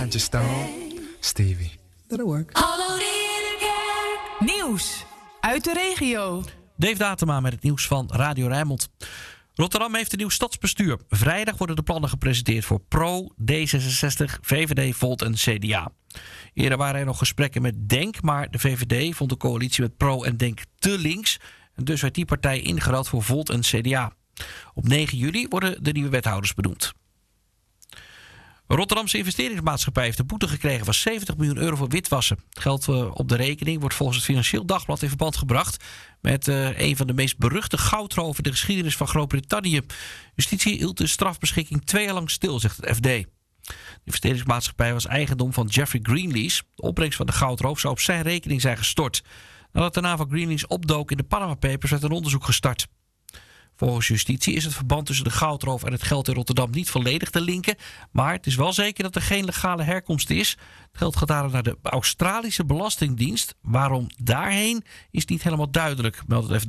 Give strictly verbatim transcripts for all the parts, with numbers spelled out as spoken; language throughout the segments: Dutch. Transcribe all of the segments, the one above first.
Angie Stone, Stevie. That'll work. Nieuws uit de regio. Dave Datema met het nieuws van Radio Rijnmond. Rotterdam heeft een nieuw stadsbestuur. Vrijdag worden de plannen gepresenteerd voor Pro, D zesenzestig, V V D, Volt en C D A. Eerder waren er nog gesprekken met Denk, maar de V V D vond de coalitie met Pro en Denk te links. En dus werd die partij ingeruild voor Volt en C D A. Op negen juli worden de nieuwe wethouders benoemd. Rotterdamse investeringsmaatschappij heeft een boete gekregen van zeventig miljoen euro voor witwassen. Het geld op de rekening wordt volgens het Financieel Dagblad in verband gebracht met uh, een van de meest beruchte goudroven in de geschiedenis van Groot-Brittannië. Justitie hield de strafbeschikking twee jaar lang stil, zegt het F D. De investeringsmaatschappij was eigendom van Jeffrey Greenlease. De opbrengst van de goudroof zou op zijn rekening zijn gestort. Nadat de naam van Greenlease opdook in de Panama Papers werd een onderzoek gestart. Volgens justitie is het verband tussen de goudroof en het geld in Rotterdam niet volledig te linken. Maar het is wel zeker dat er geen legale herkomst is. Het geld gaat daarom naar de Australische Belastingdienst. Waarom daarheen is niet helemaal duidelijk, meldt het F D.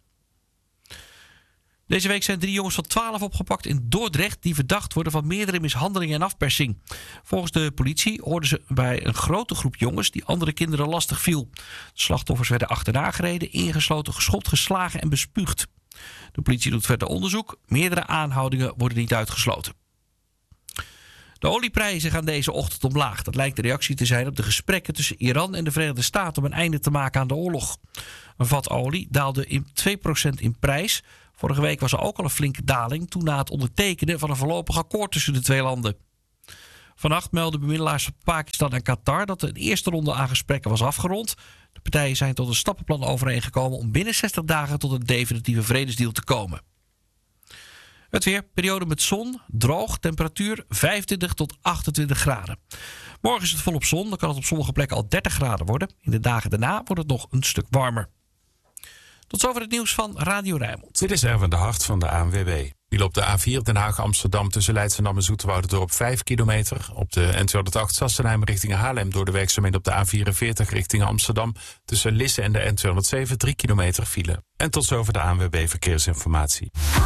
Deze week zijn drie jongens van twaalf opgepakt in Dordrecht die verdacht worden van meerdere mishandelingen en afpersing. Volgens de politie hoorden ze bij een grote groep jongens die andere kinderen lastig viel. De slachtoffers werden achterna gereden, ingesloten, geschopt, geslagen en bespuugd. De politie doet verder onderzoek. Meerdere aanhoudingen worden niet uitgesloten. De olieprijzen gaan deze ochtend omlaag. Dat lijkt de reactie te zijn op de gesprekken tussen Iran en de Verenigde Staten om een einde te maken aan de oorlog. Een vat olie daalde in twee procent in prijs. Vorige week was er ook al een flinke daling toen na het ondertekenen van een voorlopig akkoord tussen de twee landen. Vannacht melden bemiddelaars van Pakistan en Qatar dat de eerste ronde aan gesprekken was afgerond. De partijen zijn tot een stappenplan overeengekomen om binnen zestig dagen tot een definitieve vredesdeal te komen. Het weer, periode met zon, droog, temperatuur vijfentwintig tot achtentwintig graden. Morgen is het volop zon, dan kan het op sommige plekken al dertig graden worden. In de dagen daarna wordt het nog een stuk warmer. Tot zover het nieuws van Radio Rijnmond. Dit is Erwin de Hart van de A N W B. Die loopt de A vier Den Haag-Amsterdam tussen Leidschendam en Zoeterwoudendorp vijf kilometer. Op de N tweehonderdacht Sassenheim richting Haarlem door de werkzaamheden op de A vierenveertig richting Amsterdam. Tussen Lisse en de N tweehonderdzeven drie kilometer file. En tot zover de A N W B Verkeersinformatie.